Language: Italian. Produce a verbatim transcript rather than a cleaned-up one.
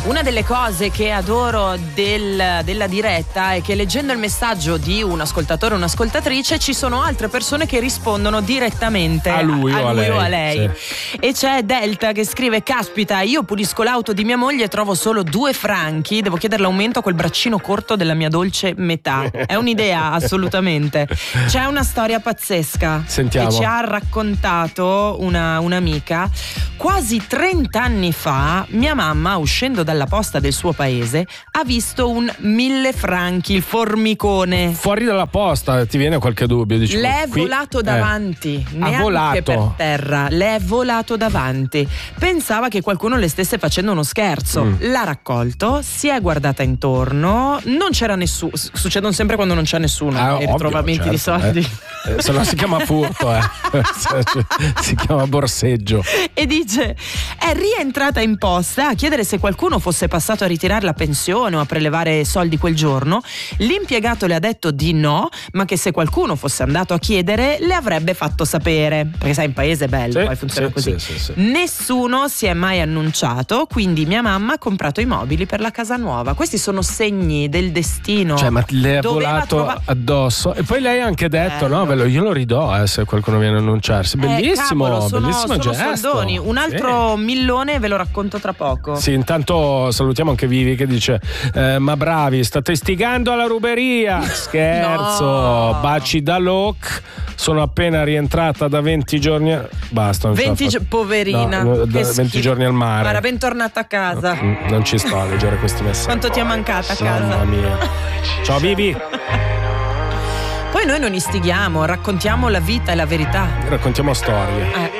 Una delle cose che adoro del, della diretta è che leggendo il messaggio di un ascoltatore o un'ascoltatrice ci sono altre persone che rispondono direttamente a lui, a, o, a a lui lei, o a lei. Sì. E c'è Delta che scrive: caspita, io pulisco l'auto di mia moglie e trovo solo due franchi, devo chiedere l'aumento a quel braccino corto della mia dolce metà. È un'idea, assolutamente. C'è una storia pazzesca. Sentiamo. Che ci ha raccontato una, un'amica. Quasi trenta anni fa mia mamma, uscendo dalla posta del suo paese, ha visto un mille franchi, il formicone. Fuori dalla posta, ti viene qualche dubbio? Dici, le è qui, volato davanti, eh, neanche ha volato per terra, le è volato davanti. Pensava che qualcuno le stesse facendo uno scherzo. Mm. L'ha raccolto, si è guardata intorno, non c'era nessuno. Succedono sempre quando non c'è nessuno, ah, i ritrovamenti certo, di soldi. Eh. Eh, se no si chiama furto, eh. Si chiama borseggio. E dice: è rientrata in posta a chiedere se qualcuno fosse passato a ritirare la pensione o a prelevare soldi quel giorno. L'impiegato le ha detto di no, ma che se qualcuno fosse andato a chiedere le avrebbe fatto sapere, perché sai, in paese è bello, sì, poi funziona sì, così. sì, sì, sì. Nessuno si è mai annunciato, quindi mia mamma ha comprato i mobili per la casa nuova. Questi sono segni del destino. Cioè, ma le ha Doveva volato trova- addosso. E poi lei ha anche detto: eh, no, ve lo, io lo ridò eh, se qualcuno viene a annunciarsi. Bellissimo, eh, cavolo, sono, bellissimo sono gesto. soldoni. Un altro sì. millone ve lo racconto tra poco. Sì, intanto salutiamo anche Vivi che dice: eh, ma bravi, state istigando alla ruberia. Scherzo. No. Baci da Loc. Sono appena rientrata da venti giorni. A... Basta. Non venti gio- poverina. No, da venti giorni al mare. Guarda, bentornata a casa. No, non ci sto a leggere questi messaggi. Quanto ti è mancata a casa? Mamma mia. Ciao Vivi. Poi noi non istighiamo, raccontiamo la vita e la verità. Raccontiamo storie. Eh.